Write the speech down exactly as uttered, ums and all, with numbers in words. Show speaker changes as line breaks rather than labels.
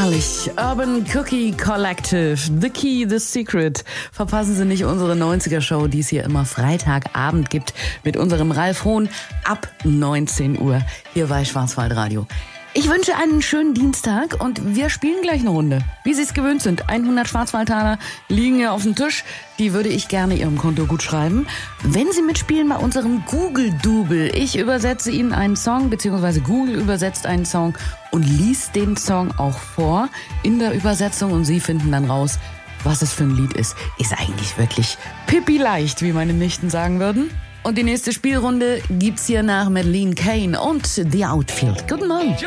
Herrlich. Urban Cookie Collective. The Key, The Secret. Verpassen Sie nicht unsere neunziger-Show, die es hier immer Freitagabend gibt, mit unserem Ralf Hohn ab neunzehn Uhr hier bei Schwarzwaldradio. Ich wünsche einen schönen Dienstag und wir spielen gleich eine Runde. Wie Sie es gewöhnt sind. hundert Schwarzwaldtaler liegen hier auf dem Tisch. Die würde ich gerne Ihrem Konto gut schreiben. Wenn Sie mitspielen bei unserem Google-Double. Ich übersetze Ihnen einen Song, beziehungsweise Google übersetzt einen Song und liest den Song auch vor in der Übersetzung und Sie finden dann raus, was es für ein Lied ist. Ist eigentlich wirklich pipi leicht, wie meine Nichten sagen würden. Und die nächste Spielrunde gibt's hier nach Madeleine Kane und The Outfield. Guten Morgen.